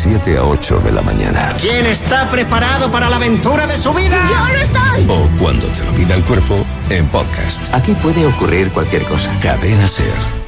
7 a 8 de la mañana. ¿Quién está preparado para la aventura de su vida? ¡Yo lo estoy! O cuando te lo pida el cuerpo, en podcast. Aquí puede ocurrir cualquier cosa. Cadena SER.